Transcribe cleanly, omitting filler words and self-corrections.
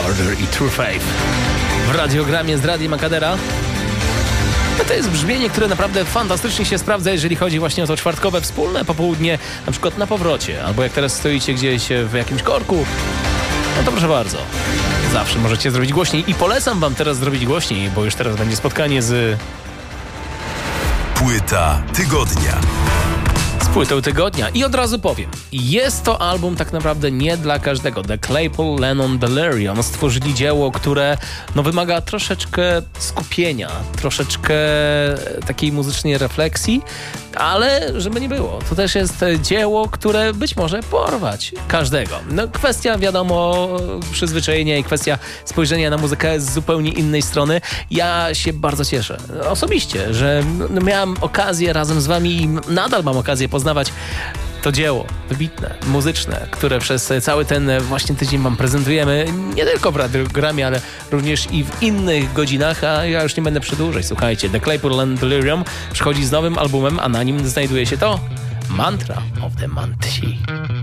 Murder i True Faith w radiogramie z Radiem Akadera. To jest brzmienie, które naprawdę fantastycznie się sprawdza, jeżeli chodzi właśnie o to czwartkowe wspólne popołudnie, na przykład na powrocie, albo jak teraz stoicie gdzieś w jakimś korku, no to proszę bardzo, zawsze możecie zrobić głośniej i polecam wam teraz zrobić głośniej, bo już teraz będzie spotkanie z Płyta tygodnia. Płytą tygodnia. I od razu powiem, jest to album tak naprawdę nie dla każdego. The Claypool Lennon Delirium stworzyli dzieło, które wymaga troszeczkę skupienia, troszeczkę takiej muzycznej refleksji, ale żeby nie było, to też jest dzieło, które być może porwać każdego. Kwestia, wiadomo, przyzwyczajenia i kwestia spojrzenia na muzykę z zupełnie innej strony. Ja się bardzo cieszę osobiście, że miałem okazję razem z wami i nadal mam okazję poznawać to dzieło wybitne, muzyczne, które przez cały ten właśnie tydzień wam prezentujemy, nie tylko w radiogramie, ale również i w innych godzinach, a ja już nie będę przedłużać. Słuchajcie, The Claypool Lennon Delirium przychodzi z nowym albumem, a na nim znajduje się to Mantra of the Manthi.